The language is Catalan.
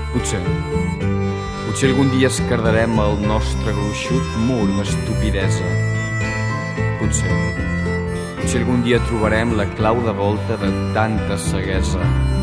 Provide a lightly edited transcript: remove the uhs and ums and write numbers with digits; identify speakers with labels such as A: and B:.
A: Potser. Potser algun dia esquerdarem el nostre gruixut mur d'estupidesa. Potser. Potser algun dia trobarem la clau de volta de tanta ceguesa.